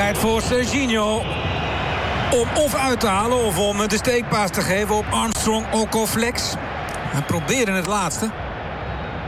Tijd voor Serginho. Om of uit te halen of om de steekpaas te geven op Armstrong Okoflex. We proberen het laatste.